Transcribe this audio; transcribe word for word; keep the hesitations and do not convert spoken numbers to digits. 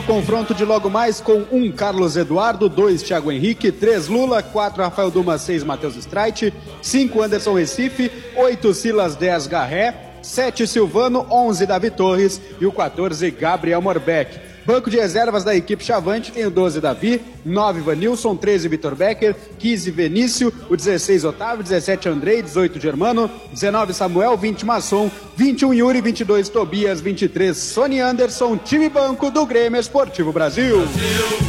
Confronto de logo mais com um Carlos Eduardo, dois Thiago Henrique, três Lula, quatro Rafael Dumas, seis Matheus Streit, cinco Anderson Recife, oito Silas, dez Garré, sete Silvano, onze Davi Torres e o quatorze Gabriel Morbeck. Banco de reservas da equipe Chavante tem o doze Davi, nove Vanilson, treze Vitor Becker, quinze Venício, o dezesseis Otávio, dezessete Andrei, dezoito Germano, dezenove Samuel, vinte Masson, vinte e um Yuri, vinte e dois Tobias, vinte e três Sony Anderson, time banco do Grêmio Esportivo Brasil. Brasil.